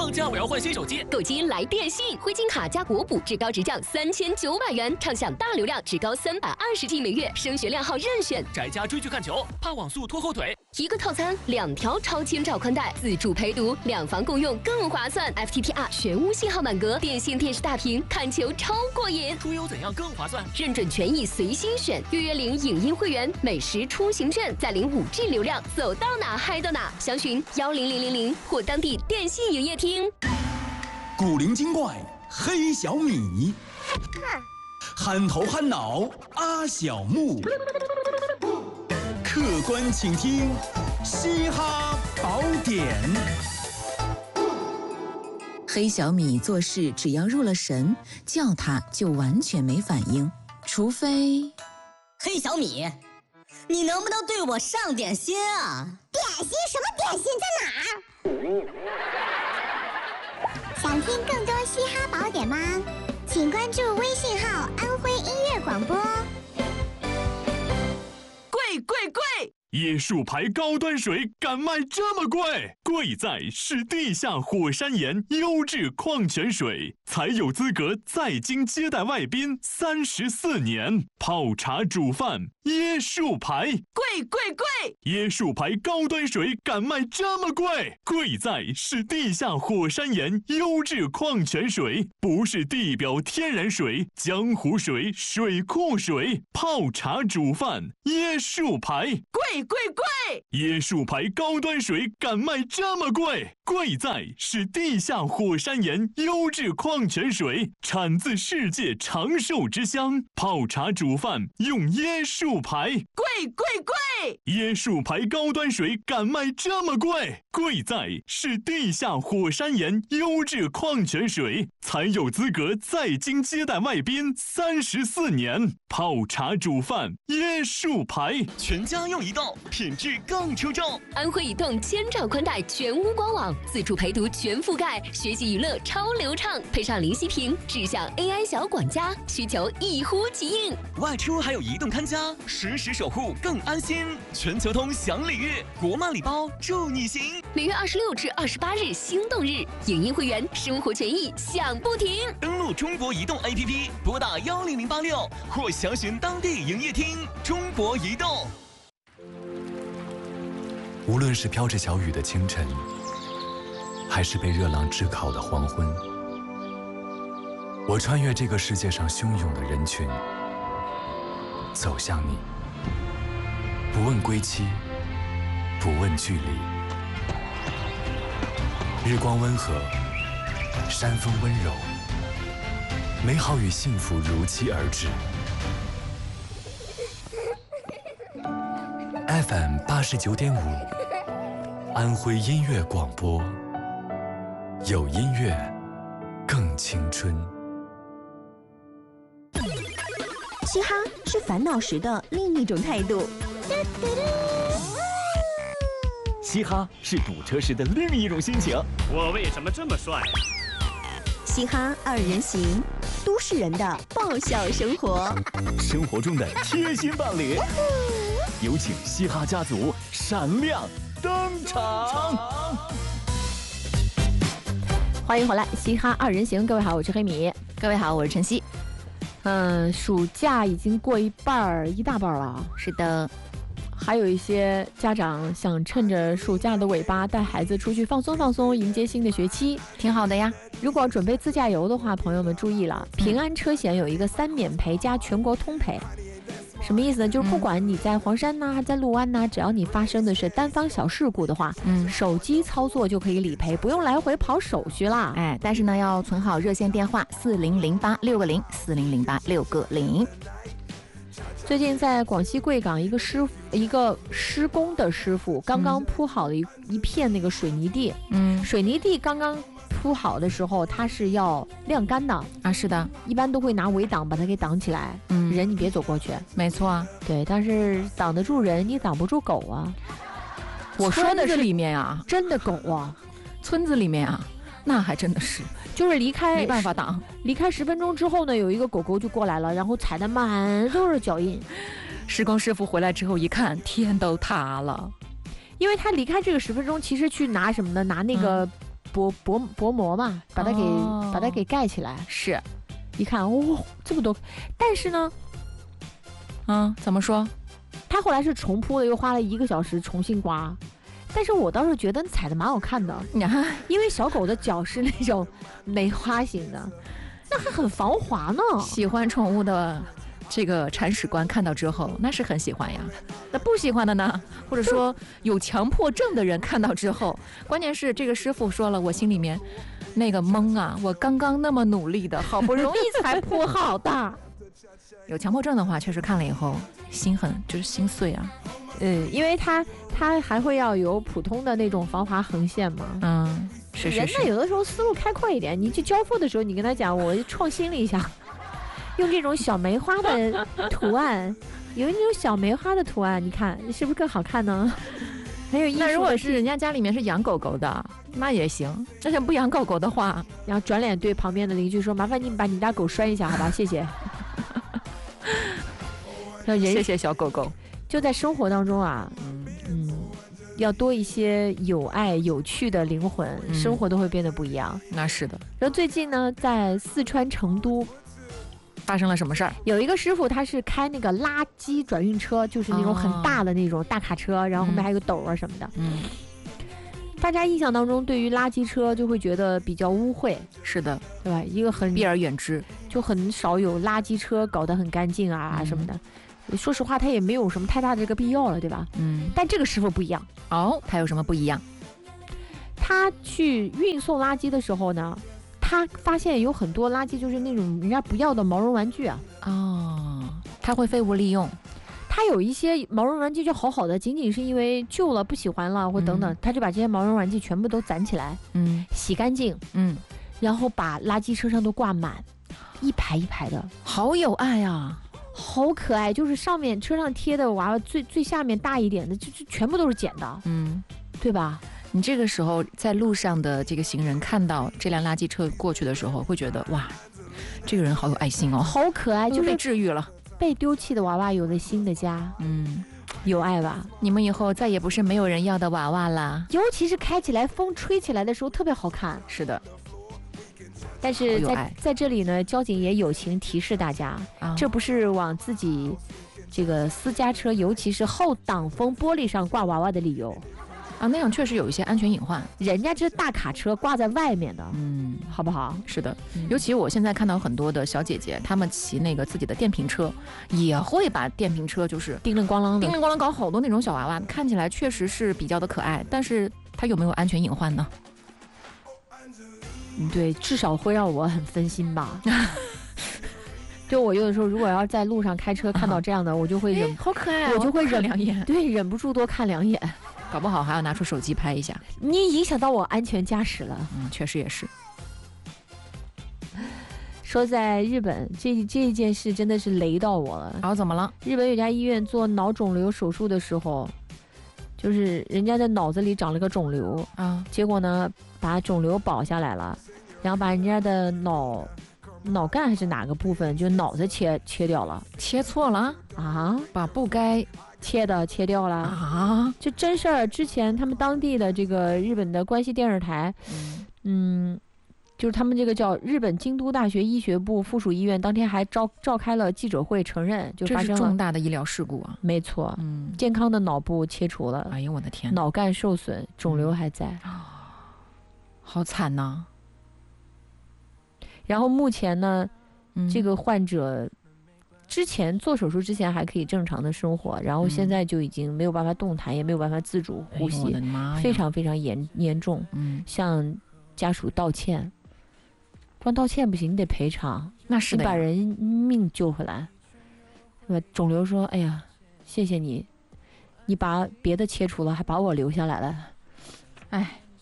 放假我要换新手机， 购机来电信，汇金卡加国补，至高直降3900元，畅享大流量，至高320G 每月，升学量号任选。 宅家追剧看球，怕网速拖后腿。 一个套餐2条超千兆宽带，自助陪读，2房共用更划算。FTTR 全屋信号满格，电信电视大屏，看球超过瘾。 出游怎样更划算？ 认准权益随心选，月领影音会员，美食出行券，再领5G 流量，走到哪嗨到哪。详询10000或当地电信营业厅。 古灵精怪黑小米，憨头憨脑阿小木，客观倾听嘻哈宝典。 黑小米做事只要入了神，叫他就完全没反应，除非…… 黑小米，你能不能对我上点心啊？ 点心什么点心在哪儿？想听更多嘻哈宝典吗？请关注微信号“安徽音乐广播”。 贵贵贵！椰树牌高端水敢卖这么贵？贵在是地下火山岩优质矿泉水，才有资格在京接待外宾34年。泡茶煮饭，椰树牌，贵贵贵！椰树牌高端水敢卖这么贵？贵在是地下火山岩优质矿泉水，不是地表天然水、江湖水、水库水。泡茶煮饭，椰树牌，贵贵贵！椰树牌高端水敢卖这么贵？贵在是地下火山岩优质矿泉水，产自世界长寿之乡。泡茶煮饭用椰树牌，贵贵贵！椰树牌高端水敢卖这么贵？贵在是地下火山岩优质矿泉水，才有资格在京接待外宾34年。泡茶煮饭，椰树牌，全家用移动，品质更出众。 安徽移动1000兆宽带全屋官网，自助陪读全覆盖，学习娱乐超流畅，配上零息屏，智享 AI 小管家，需求一呼即应。 外出还有移动看家，实时守护更安心。全球通享礼遇，国漫礼包祝你行。 每月26至28日心动日，影音会员生活权益享不停。 登录中国移动 APP， 拨打10086或详询当地营业厅。中国移动。 无论是飘着小雨的清晨，还是被热浪炙烤的黄昏，我穿越这个世界上汹涌的人群，走向你，不问归期，不问距离。日光温和，山风温柔，美好与幸福如期而至。FM 89.5，安徽音乐广播，有音乐，更青春。 嘻哈是烦恼时的另一种态度。 嘻哈是堵车时的另一种心情。 我为什么这么帅？ 嘻哈2人行，都市人的爆笑生活， 生活中的贴心伴侣。有请嘻哈家族闪亮登场！ 欢迎回来，嘻哈2人行，各位好，我是黑米。 各位好，我是晨曦。 暑假已经过一大半了。 是的。 还有一些家长想趁着暑假的尾巴带孩子出去放松放松，迎接新的学期， 挺好的呀。 如果要准备自驾游的话，朋友们注意了，平安车险有一个3免赔加全国通赔。什么意思呢？就是不管你在黄山呐，在六安呐，只要你发生的是单方小事故的话，手机操作就可以理赔，不用来回跑手续啦。 哎，但是呢，要存好热线电话4008-6个0 4008-6个0。 最近在广西贵港，一个施工的师傅刚刚铺好了一片那个水泥地，水泥地刚刚铺好的时候，它是要晾干的啊，是的， 一般都会拿围挡把它给挡起来，人你别走过去， 没错啊， 对，但是挡得住人，你挡不住狗啊。 我说的是里面啊， 真的狗啊， 村子里面啊，那还真的是。 就是离开没办法挡， 离开10分钟之后呢，有一个狗狗就过来了，然后踩得满都是脚印。 施工师傅回来之后一看，天都塌了， 因为他离开这个10分钟，其实去拿什么呢？拿那个薄膜嘛，把它给盖起来。 是， 一看这么多，但是呢， 怎么说？ 他后来是重铺的，又花了1个小时重新刮。但是我倒是觉得踩的蛮好看的，因为小狗的脚是那种梅花型的，那还很防滑呢。 喜欢宠物的这个铲屎官看到之后，那是很喜欢呀。那不喜欢的呢，或者说有强迫症的人看到之后，关键是这个师傅说了，我心里面那个懵啊，我刚刚那么努力的，好不容易才铺好的。有强迫症的话，确实看了以后心心碎啊。 因为它还会要有普通的那种防滑横线嘛。 是。 人呢有的时候思路开阔一点，你去交付的时候，你跟他讲，我创新了一下，用这种小梅花的图案，有那种小梅花的图案，你看是不是更好看呢？很有意思。 那如果是人家家里面是养狗狗的，那也行。但是不养狗狗的话， 然后转脸对旁边的邻居说：“麻烦你把你家狗拴一下，好吧？谢谢。” 谢谢小狗狗。 就在生活当中啊，要多一些有爱有趣的灵魂，生活都会变得不一样。 那是的。 然后最近呢，在四川成都发生了什么事儿？ 有一个师傅，他是开那个垃圾转运车，就是那种很大的那种大卡车，然后后面还有个斗啊什么的。大家印象当中对于垃圾车就会觉得比较污秽， 是的， 对吧？一个很避而远之， 就很少有垃圾车搞得很干净啊什么的。说实话，他也没有什么太大的这个必要了，对吧？但这个师傅不一样他有什么不一样？ 他去运送垃圾的时候呢，他发现有很多垃圾就是那种人家不要的毛绒玩具啊。 他会废物利用。 他有一些毛绒玩具就好好的，仅仅是因为旧了不喜欢了或等等，他就把这些毛绒玩具全部都攒起来，洗干净，然后把垃圾车上都挂满，一排一排的， 好有爱啊。 好可爱，就是上面车上贴的娃娃最下面大一点的，就全部都是捡的，对吧？ 你这个时候在路上的这个行人看到这辆垃圾车过去的时候，会觉得哇，这个人好有爱心哦， 好可爱，就是被治愈了。 被丢弃的娃娃有了新的家，有爱吧？ 你们以后再也不是没有人要的娃娃啦。 尤其是开起来，风吹起来的时候特别好看。 是的。 但是在这里呢，交警也友情提示大家，这不是往自己这个私家车，尤其是后挡风玻璃上挂娃娃的理由那样确实有一些安全隐患。 人家这大卡车挂在外面的，好不好？ 是的，尤其我现在看到很多的小姐姐，她们骑那个自己的电瓶车，也会把电瓶车就是叮铃咣啷搞好多那种小娃娃，看起来确实是比较的可爱，但是它有没有安全隐患呢？ 对，至少会让我很分心吧。就我有的时候，如果要在路上开车看到这样的，我就会好可爱， 我就会忍两眼， 对，忍不住多看两眼， 搞不好还要拿出手机拍一下。 你影响到我安全驾驶了。 确实也是。 说在日本，这一件事真的是雷到我了。 怎么了？ 日本有家医院做脑肿瘤手术的时候，就是人家的脑子里长了个肿瘤结果呢，把肿瘤保下来了，然后把人家的脑干还是哪个部分，就脑子切掉了， 切错了把不该切掉了就真事儿。之前他们当地的这个日本的关西电视台，就是他们这个叫日本京都大学医学部附属医院，当天还召开了记者会，承认就发生了这是重大的医疗事故啊。 没错，健康的脑部切除了， 哎呦我的天， 脑干受损，肿瘤还在， 好惨呐。 然后目前呢，这个患者之前做手术之前还可以正常的生活，然后现在就已经没有办法动弹，也没有办法自主呼吸，非常非常严重。向家属道歉，光道歉不行，你得赔偿。 那是的， 你把人命救回来。肿瘤说：“哎呀，谢谢你，你把别的切除了，还把我留下来了。”哎。